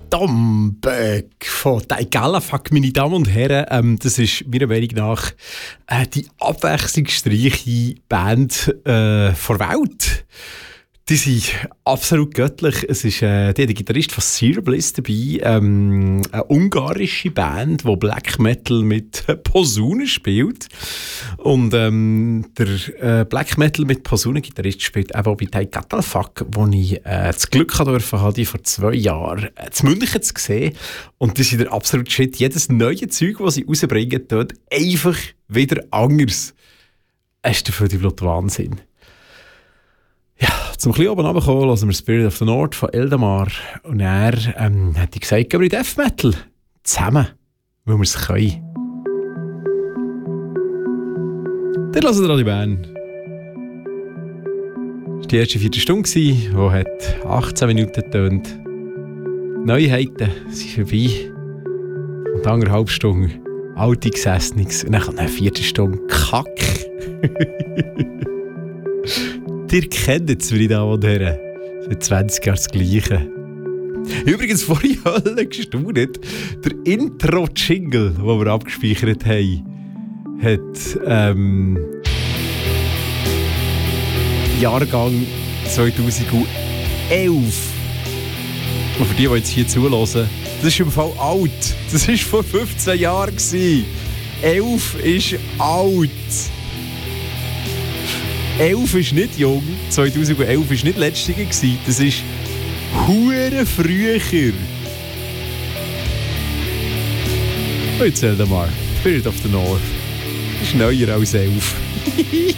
Domböck von Taigalafak, meine Damen und Herren. Das ist meiner Meinung nach die abwechslungsreiche Band der Welt. Die sind absolut göttlich. Es ist der Gitarrist von Cerebliss dabei, eine ungarische Band, die Black Metal mit Posaune spielt. Und der Black Metal mit Posaune-Gitarrist spielt eben auch bei Taigalafak, wo ich das Glück hatte, die vor 2 Jahren zu München zu sehen. Und das ist der absolute Shit. Jedes neue Zeug, das sie rausbringen, tut einfach wieder anders. Es ist dafür die Wahnsinn. Ja, zum bisschen oben runterkommen, hören wir Spirit of the North von Eldamar. Und er hat gesagt, gehen wir in Death Metal zusammen, weil wir es können. Dann hören wir an die Band. Das war die erste 4. Stunde, die hat 18 Minuten getönt. Neuheiten sind vorbei. Und 1,5 Stunden alte Gesessenes. Und dann kommt eine 4. Stunde Kack. Ihr kennt es, meine Damen und Herren. Seit 20 Jahren das Gleiche. Übrigens, vorhin Hölle gestaunt. Der Intro-Jingle, den wir abgespeichert haben, hat Jahrgang 2011. Und für die jetzt hier zuhören, das ist im Fall alt. Das war vor 15 Jahren. 11 ist alt. 11 ist nicht jung, 2011 war nicht letztes Jahr, das ist hure früher. Und jetzt erzähl dir mal, Spirit of the North ist neuer als 11.